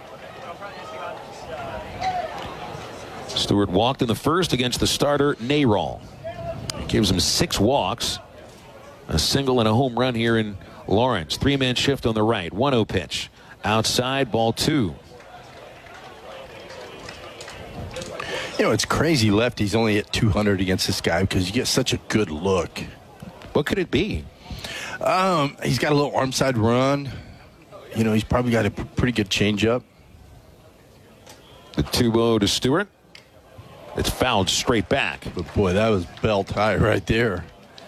S1: Stewart walked in the first against the starter Nayrall. Gives him six walks, a single and a home run here in Lawrence. Three-man shift on the right. one oh pitch. Outside, ball two.
S2: You know, it's crazy lefties only hit two hundred against this guy because you get such a good look.
S1: What could it be?
S2: Um, he's got a little arm side run. You know, he's probably got a p- pretty good changeup.
S1: The two oh to Stewart. It's fouled straight back.
S2: But, boy, that was belt high right there.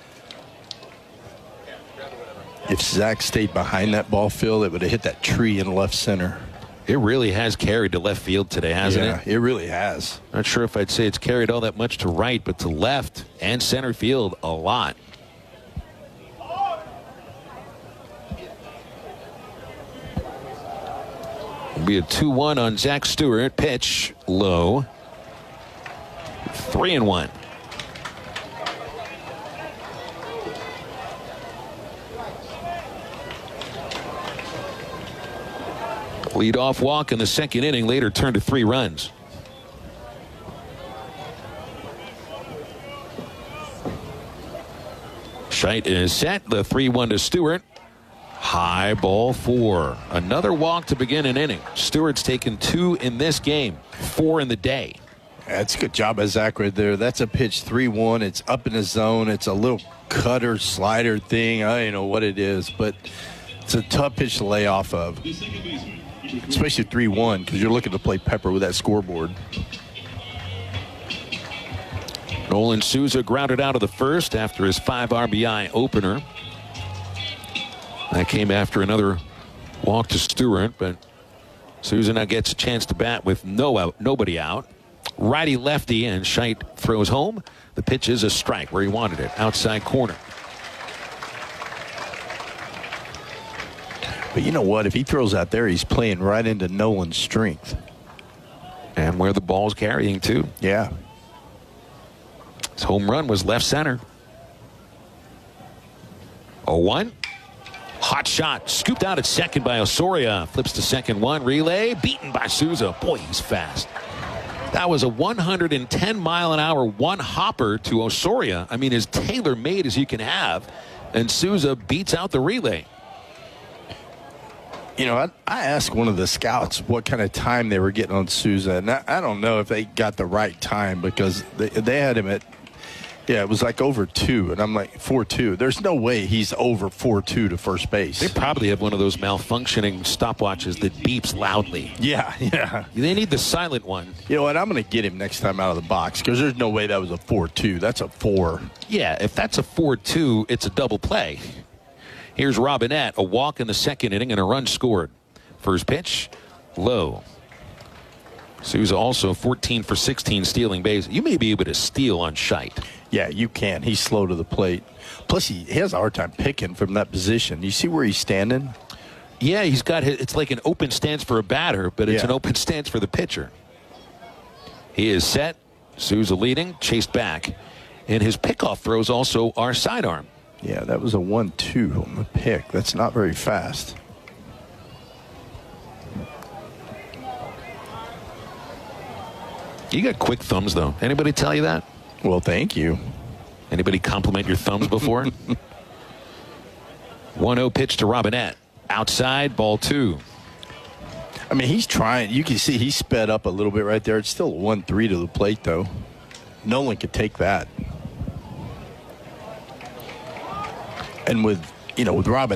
S2: If Zach stayed behind that ball field, it would have hit that tree in left center.
S1: It really has carried to left field today, hasn't
S2: yeah,
S1: it?
S2: it really has.
S1: Not sure if I'd say it's carried all that much to right, but to left and center field, a lot. It'll be a two one on Zach Stewart. Pitch low. Three and one. Leadoff walk in the second inning, later turned to three runs. Scheidt is set. The three one to Stewart. High ball four. Another walk to begin an inning. Stewart's taken two in this game, four in the day.
S2: That's a good job by Zach right there. That's a pitch three one. It's up in the zone. It's a little cutter slider thing. I don't know what it is, but it's a tough pitch to lay off of. Especially three one because you're looking to play Pepper with that scoreboard.
S1: Nolan Souza grounded out of the first after his five R B I opener. That came after another walk to Stewart, but Souza now gets a chance to bat with no out, nobody out. Righty lefty, and Scheidt throws home. The pitch is a strike where he wanted it, outside corner.
S2: But you know what? If he throws out there, he's playing right into Nolan's strength.
S1: And where the ball's carrying to.
S2: Yeah.
S1: His home run was left center. oh one. Hot shot. Scooped out at second by Osorio. Flips to second one. Relay. Beaten by Souza. Boy, he's fast. That was a one hundred ten mile an hour one hopper to Osorio. I mean, as tailor-made as you can have. And Souza beats out the relay.
S2: You know, I, I asked one of the scouts what kind of time they were getting on Souza, and I, I don't know if they got the right time because they, they had him at, yeah, it was like over two, and I'm like, four two. There's no way he's over four two to first base.
S1: They probably have one of those malfunctioning stopwatches that beeps loudly.
S2: Yeah, yeah.
S1: They need the silent one.
S2: You know what? I'm going to get him next time out of the box because there's no way that was a four two. That's a four.
S1: Yeah, if that's a four two, it's a double play. Here's Robinette, a walk in the second inning and a run scored. First pitch, low. Souza also fourteen for sixteen stealing bases. You may be able to steal on Scheidt.
S2: Yeah, you can. He's slow to the plate. Plus, he, he has a hard time picking from that position. You see where he's standing?
S1: Yeah, he's got his, it's like an open stance for a batter, but it's
S2: yeah.
S1: an open stance for the pitcher. He is set. Souza leading, chased back. And his pickoff throws also are sidearm.
S2: Yeah, that was a one two on the pick. That's not very fast.
S1: You got quick thumbs, though. Anybody tell you that?
S2: Well, thank you.
S1: Anybody compliment your thumbs before? one oh pitch to Robinette. Outside, ball two.
S2: I mean, he's trying. You can see he sped up a little bit right there. It's still one three to the plate, though. Nolan could take that. And with, you know, with Robin